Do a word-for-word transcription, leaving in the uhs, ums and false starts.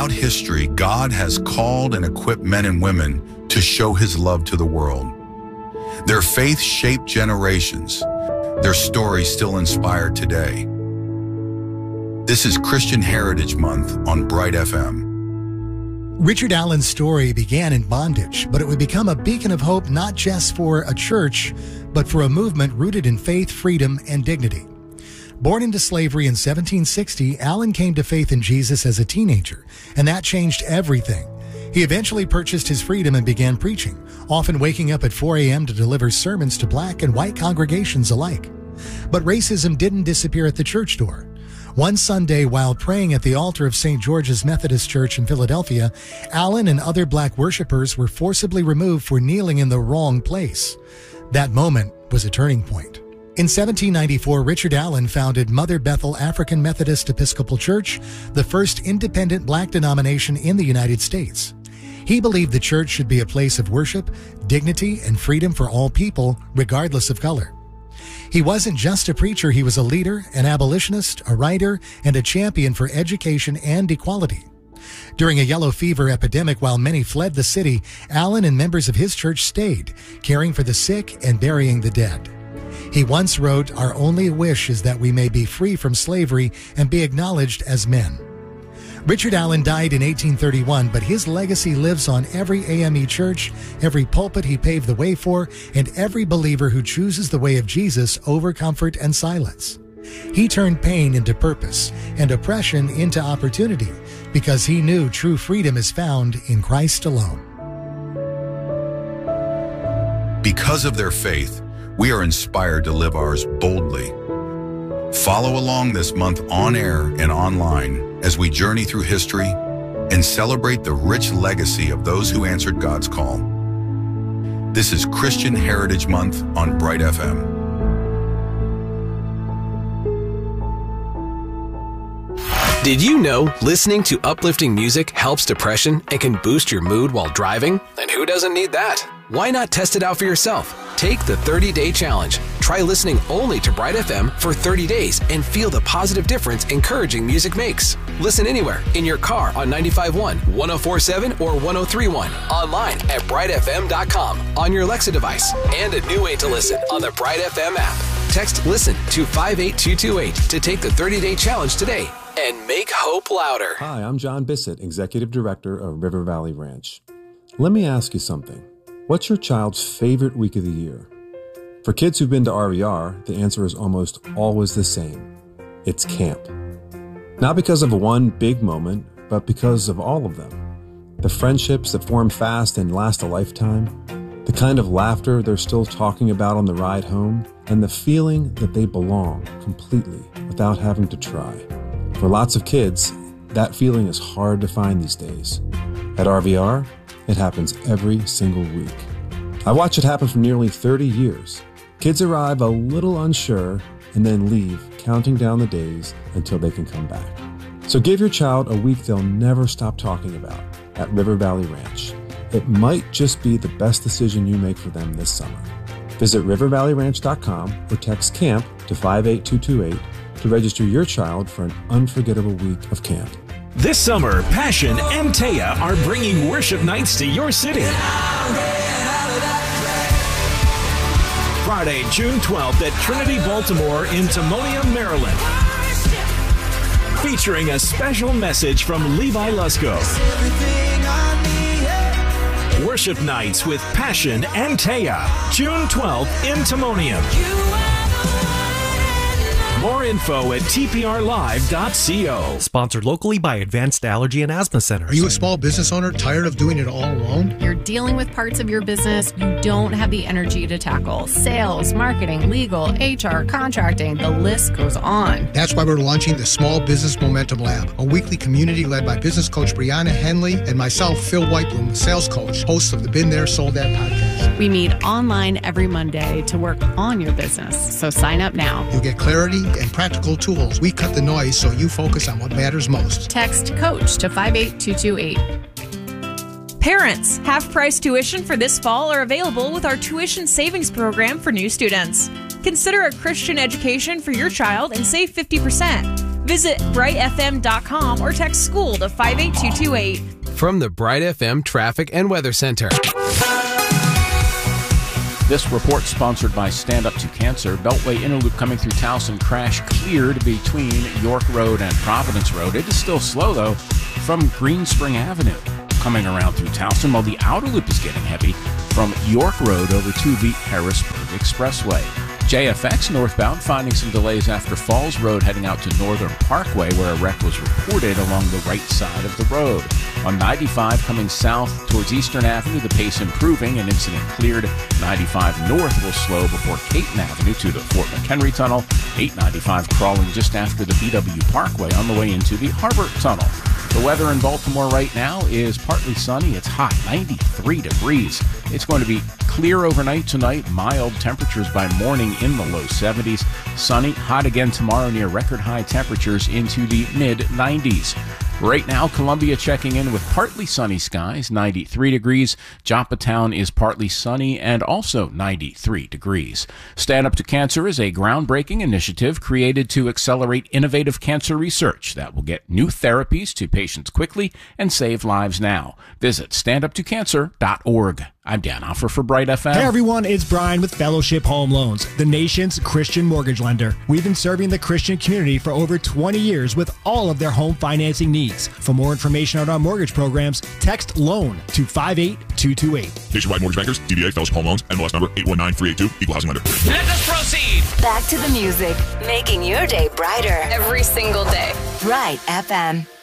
Throughout history, God has called and equipped men and women to show his love to the world. Their faith shaped generations. Their stories still inspire today. This is Christian Heritage Month on Bright F M. Richard Allen's story began in bondage, but it would become a beacon of hope not just for a church, but for a movement rooted in faith, freedom, and dignity. Born into slavery in seventeen sixty, Allen came to faith in Jesus as a teenager, and that changed everything. He eventually purchased his freedom and began preaching, often waking up at four a.m. to deliver sermons to black and white congregations alike. But racism didn't disappear at the church door. One Sunday, while praying at the altar of Saint George's Methodist Church in Philadelphia, Allen and other black worshipers were forcibly removed for kneeling in the wrong place. That moment was a turning point. In seventeen ninety-four, Richard Allen founded Mother Bethel African Methodist Episcopal Church, the first independent black denomination in the United States. He believed the church should be a place of worship, dignity, and freedom for all people, regardless of color. He wasn't just a preacher, he was a leader, an abolitionist, a writer, and a champion for education and equality. During a yellow fever epidemic, while many fled the city, Allen and members of his church stayed, caring for the sick and burying the dead. He once wrote, "Our only wish is that we may be free from slavery and be acknowledged as men." Richard Allen died in eighteen thirty-one, but his legacy lives on every A M E church, every pulpit he paved the way for, and every believer who chooses the way of Jesus over comfort and silence. He turned pain into purpose and oppression into opportunity because he knew true freedom is found in Christ alone. Because of their faith, we are inspired to live ours boldly. Follow along this month on air and online as we journey through history and celebrate the rich legacy of those who answered God's call. This is Christian Heritage Month on Bright F M. Did you know listening to uplifting music helps depression and can boost your mood while driving? And who doesn't need that? Why not test it out for yourself? Take the thirty-day challenge. Try listening only to Bright F M for thirty days and feel the positive difference encouraging music makes. Listen anywhere, in your car on ninety-five point one, one oh four point seven, or one oh three point one, online at bright f m dot com, on your Alexa device, and a new way to listen on the Bright F M app. Text LISTEN to five eight two two eight to take the thirty-day challenge today and make hope louder. Hi, I'm John Bissett, Executive Director of River Valley Ranch. Let me ask you something. What's your child's favorite week of the year? For kids who've been to R V R, the answer is almost always the same. It's camp. Not because of one big moment, but because of all of them. The friendships that form fast and last a lifetime, the kind of laughter they're still talking about on the ride home, and the feeling that they belong completely without having to try. For lots of kids, that feeling is hard to find these days. At R V R, it happens every single week. I watch it happen for nearly thirty years. Kids arrive a little unsure and then leave, counting down the days until they can come back. So give your child a week they'll never stop talking about at River Valley Ranch. It might just be the best decision you make for them this summer. Visit river valley ranch dot com or text CAMP to five eight two two eight to register your child for an unforgettable week of camp. This summer, Passion and Taya are bringing worship nights to your city. Friday, June twelfth at Trinity Baltimore in Timonium, Maryland. Featuring a special message from Levi Lusko. Worship nights with Passion and Taya, June twelfth in Timonium. More info at t p r live dot co. Sponsored locally by Advanced Allergy and Asthma Center. Are you a small business owner tired of doing it all alone? You're dealing with parts of your business you don't have the energy to tackle. Sales, marketing, legal, H R, contracting, the list goes on. That's why we're launching the Small Business Momentum Lab, a weekly community led by business coach Brianna Henley and myself, Phil Whitebloom, sales coach, host of the Been There, Sold That podcast. We meet online every Monday to work on your business, so sign up now. You'll get clarity and practical tools. We cut the noise so you focus on what matters most. Text COACH to five eight two two eight. Parents, half-price tuition for this fall are available with our tuition savings program for new students. Consider a Christian education for your child and save fifty percent. Visit bright f m dot com or text school to five eight two two eight. From the Bright F M Traffic and Weather Center. This report sponsored by Stand Up to Cancer. Beltway Inner Loop coming through Towson crash cleared between York Road and Providence Road. It is still slow, though, from Green Spring Avenue coming around through Towson, while the outer loop is getting heavy from York Road over to the Harrisburg Expressway. J F X northbound finding some delays after Falls Road heading out to Northern Parkway, where a wreck was reported along the right side of the road. On ninety-five coming south towards Eastern Avenue, the pace improving. An incident cleared. ninety-five north will slow before Caton Avenue to the Fort McHenry Tunnel. eight ninety-five crawling just after the B W Parkway on the way into the Harbor Tunnel. The weather in Baltimore right now is partly sunny. It's hot, ninety-three degrees. It's going to be clear overnight tonight, mild temperatures by morning in the low seventies. Sunny, hot again tomorrow near record high temperatures into the mid nineties. Right now, Columbia checking in with partly sunny skies, ninety-three degrees. Joppatown is partly sunny and also ninety-three degrees. Stand Up to Cancer is a groundbreaking initiative created to accelerate innovative cancer research that will get new therapies to patients quickly and save lives now. Visit stand up to cancer dot org. I'm Dan Hoffer for Bright F M. Hey everyone, it's Brian with Fellowship Home Loans, the nation's Christian mortgage lender. We've been serving the Christian community for over twenty years with all of their home financing needs. For more information on our mortgage programs, text LOAN to five eight two two eight. Nationwide Mortgage Bankers, D B A Fellowship Home Loans, N M L S number eight one nine three eight two, Equal Housing Lender. Let us proceed. Back to the music, making your day brighter. Every single day. Bright F M.